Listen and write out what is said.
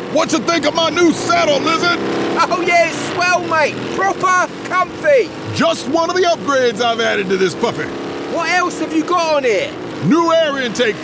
What you think of my new saddle, Lizard? Oh yeah, it's swell, mate. Proper comfy. Just one of the upgrades I've added to this puppy. What else have you got on here? New air intake